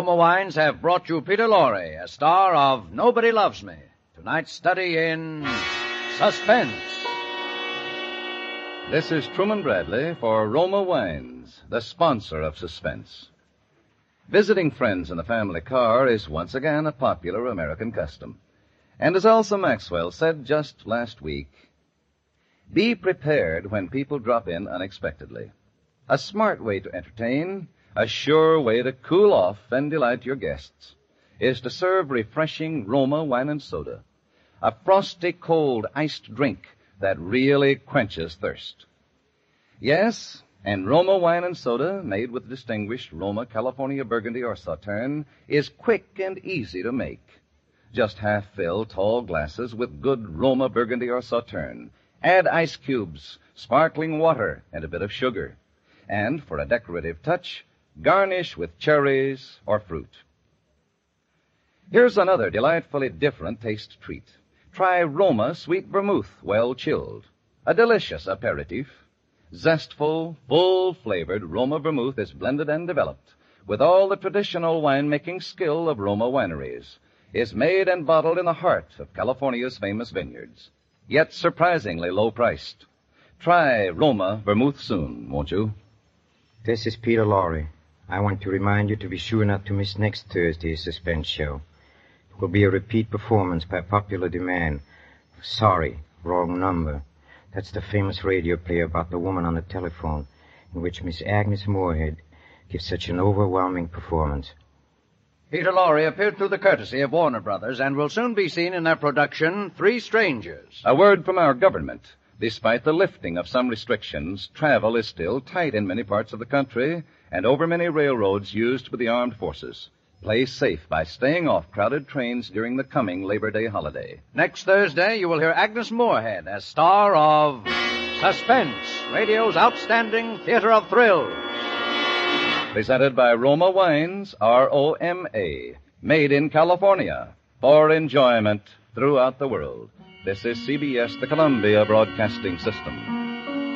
Roma Wines have brought you Peter Lorre, a star of Nobody Loves Me. Tonight's study in suspense. This is Truman Bradley for Roma Wines, the sponsor of Suspense. Visiting friends in the family car is once again a popular American custom. And as Elsa Maxwell said just last week, be prepared when people drop in unexpectedly. A smart way to entertain, a sure way to cool off and delight your guests, is to serve refreshing Roma wine and soda, a frosty, cold, iced drink that really quenches thirst. Yes, and Roma wine and soda, made with distinguished Roma California Burgundy or Sauterne, is quick and easy to make. Just half-fill tall glasses with good Roma Burgundy or Sauterne. Add ice cubes, sparkling water, and a bit of sugar. And, for a decorative touch, garnish with cherries or fruit. Here's another delightfully different taste treat. Try Roma Sweet Vermouth, well chilled. A delicious aperitif. Zestful, full-flavored Roma Vermouth is blended and developed with all the traditional winemaking skill of Roma wineries, is made and bottled in the heart of California's famous vineyards, yet surprisingly low-priced. Try Roma Vermouth soon, won't you? This is Peter Lorre. I want to remind you to be sure not to miss next Thursday's Suspense show. It will be a repeat performance by popular demand. Sorry, wrong number. That's the famous radio play about the woman on the telephone, in which Miss Agnes Moorehead gives such an overwhelming performance. Peter Lorre appeared through the courtesy of Warner Brothers and will soon be seen in their production, Three Strangers. A word from our government. Despite the lifting of some restrictions, travel is still tight in many parts of the country and over many railroads used by the armed forces. Play safe by staying off crowded trains during the coming Labor Day holiday. Next Thursday, you will hear Agnes Moorehead as star of Suspense, radio's outstanding theater of thrills. Presented by Roma Wines, R-O-M-A, made in California for enjoyment throughout the world. This is CBS, the Columbia Broadcasting System.